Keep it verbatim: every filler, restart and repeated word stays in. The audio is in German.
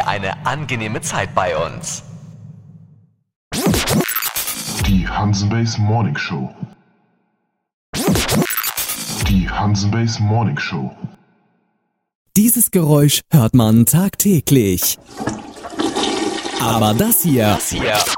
eine angenehme Zeit bei uns. Die Hansenbase Morning Show. Die Hansenbase Morning Show. Dieses Geräusch hört man tagtäglich. Aber das hier, Das hier